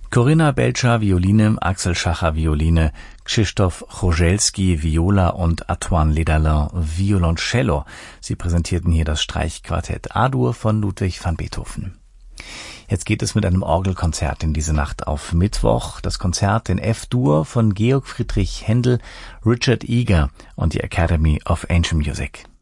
Corinna Belcher Violine, Axel Schacher Violine, Krzysztof Chorzelski Viola und Antoine Lederlin Violoncello. Sie präsentierten hier das Streichquartett A-Dur von Ludwig van Beethoven. Jetzt geht es mit einem Orgelkonzert in diese Nacht auf Mittwoch. Das Konzert in F-Dur von Georg Friedrich Händel, Richard Eager und die Academy of Ancient Music.